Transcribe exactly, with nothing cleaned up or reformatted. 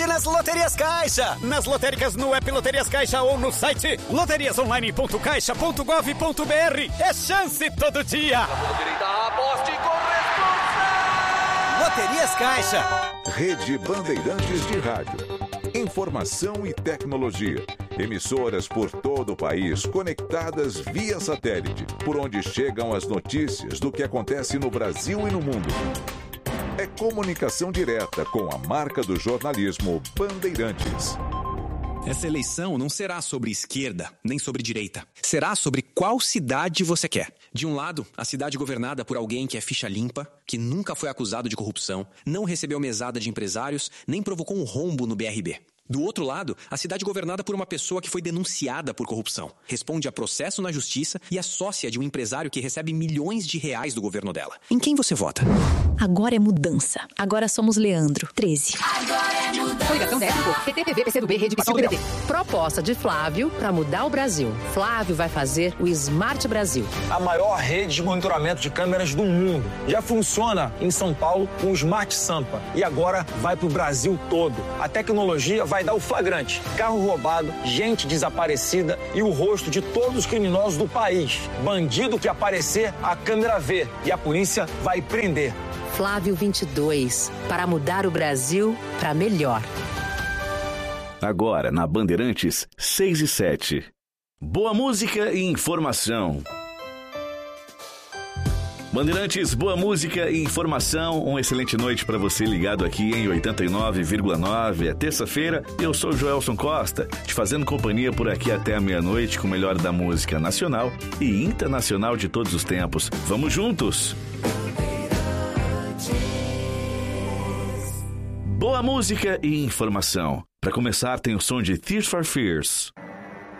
sorte nas Loterias Caixa. Nas lotéricas, no app Loterias Caixa ou no site loterias online ponto caixa ponto gov ponto br. É chance todo dia. Aposte com responsa. Loterias Caixa. Rede Bandeirantes de Rádio. Informação e tecnologia. Emissoras por todo o país conectadas via satélite, por onde chegam as notícias do que acontece no Brasil e no mundo. É comunicação direta com a marca do jornalismo Bandeirantes. Essa eleição não será sobre esquerda, nem sobre direita. Será sobre qual cidade você quer. De um lado, a cidade governada por alguém que é ficha limpa, que nunca foi acusado de corrupção, não recebeu mesada de empresários, nem provocou um rombo no B R B. Do outro lado, a cidade governada por uma pessoa que foi denunciada por corrupção, responde a processo na justiça e é sócia de um empresário que recebe milhões de reais do governo dela. Em quem você vota? Agora é mudança. Agora somos Leandro, treze. Agora é mudança. Coligação Décimo, P T P V, P C do B, Rede P C do B. Proposta de Flávio para mudar o Brasil. Flávio vai fazer o Smart Brasil. A maior rede de monitoramento de câmeras do mundo. Já funciona em São Paulo com o Smart Sampa. E agora vai para o Brasil todo. A tecnologia vai dar o flagrante. Carro roubado, gente desaparecida e o rosto de todos os criminosos do país. Bandido que aparecer, a câmera vê. E a polícia vai prender. Flávio vinte e dois, para mudar o Brasil para melhor. Agora na Bandeirantes, seis e sete. Boa música e informação. Bandeirantes, boa música e informação. Uma excelente noite para você ligado aqui em oitenta e nove vírgula nove. É terça-feira, eu sou o Joelson Costa, te fazendo companhia por aqui até a meia-noite com o melhor da música nacional e internacional de todos os tempos. Vamos juntos! Boa música e informação. Para começar, tem o som de Tears for Fears.